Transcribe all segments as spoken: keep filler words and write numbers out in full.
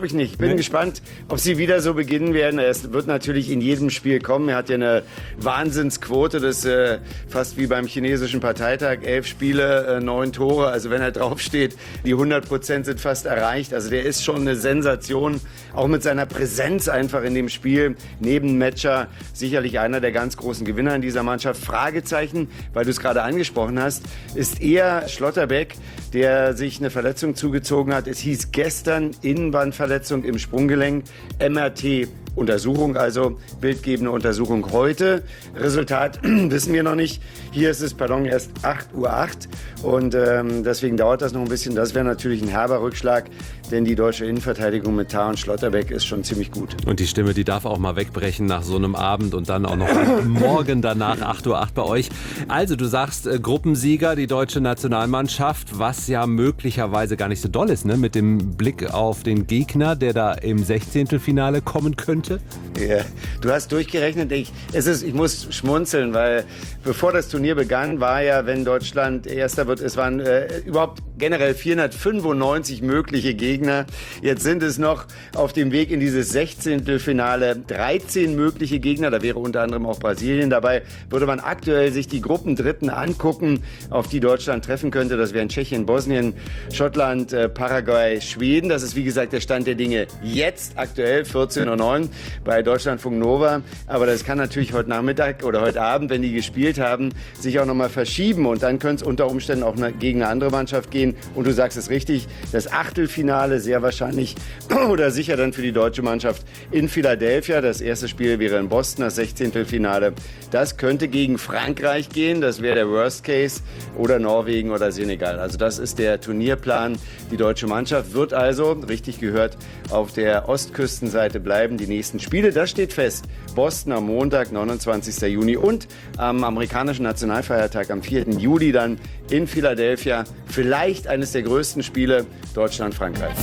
Ich nicht. Bin nee. gespannt, ob sie wieder so beginnen werden. Es wird natürlich in jedem Spiel kommen. Er hat ja eine Wahnsinnsquote, das ist äh, fast wie beim chinesischen Parteitag. Elf Spiele, äh, neun Tore. Also wenn er draufsteht, die hundert Prozent sind fast erreicht. Also der ist schon eine Sensation. Auch mit seiner Präsenz einfach in dem Spiel. Neben Metscher sicherlich einer der ganz großen Gewinner in dieser Mannschaft. Fragezeichen, weil du es gerade angesprochen hast, ist eher Schlotterbeck, der sich eine Verletzung zugezogen hat. Es hieß gestern Innenbandverletzung im Sprunggelenk, M R T-Untersuchung, also bildgebende Untersuchung heute. Resultat wissen wir noch nicht. Hier ist es, pardon, erst acht Uhr acht und ähm, deswegen dauert das noch ein bisschen. Das wäre natürlich ein herber Rückschlag, denn die deutsche Innenverteidigung mit Tah und Schlotterbeck ist schon ziemlich gut. Und die Stimme, die darf auch mal wegbrechen nach so einem Abend und dann auch noch morgen danach, acht Uhr acht bei euch. Also du sagst, äh, Gruppensieger, die deutsche Nationalmannschaft, was ja möglicherweise gar nicht so doll ist, ne? Mit dem Blick auf den Gegner, der da im Sechzehntelfinale kommen könnte. Ja, du hast durchgerechnet. Ich, es ist, ich muss schmunzeln, weil bevor das Turnier begann, war ja, wenn Deutschland Erster wird, es waren äh, überhaupt generell vierhundertfünfundneunzig mögliche Gegner. Jetzt sind es noch auf dem Weg in dieses Sechzehntelfinale dreizehn mögliche Gegner. Da wäre unter anderem auch Brasilien dabei. Würde man aktuell sich die Gruppendritten angucken, auf die Deutschland treffen könnte. Das wären Tschechien, Bosnien, Schottland, äh, Paraguay, Schweden. Das ist wie gesagt der Stand der Dinge jetzt aktuell, vierzehn Uhr neun bei Deutschlandfunk Nova. Aber das kann natürlich heute Nachmittag oder heute Abend, wenn die gespielt haben, sich auch nochmal verschieben. Und dann könnte es unter Umständen auch gegen eine andere Mannschaft gehen. Und du sagst es richtig, das Achtelfinale sehr wahrscheinlich oder sicher dann für die deutsche Mannschaft in Philadelphia. Das erste Spiel wäre in Boston, das Sechzehntelfinale. Das könnte gegen Frankreich gehen, das wäre der Worst Case, oder Norwegen oder Senegal. Also das ist der Turnierplan. Die deutsche Mannschaft wird also, richtig gehört, auf der Ostküstenseite bleiben. Die nächsten Spiele, das steht fest. Boston am Montag, neunundzwanzigsten Juni und am amerikanischen Nationalfeiertag am vierten Juli dann in Philadelphia. Vielleicht eines der größten Spiele Deutschland-Frankreich.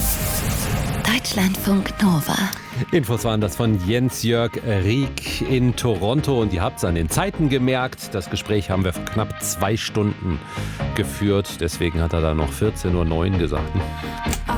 Deutschlandfunk Nova. Infos waren das von Jens-Jörg Rieck in Toronto und ihr habt es an den Zeiten gemerkt. Das Gespräch haben wir vor knapp zwei Stunden geführt. Deswegen hat er da noch vierzehn Uhr neun gesagt.